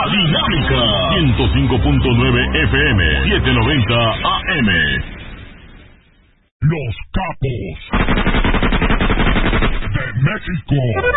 dinámica. 105.9 FM, 790 AM. Los capos de México.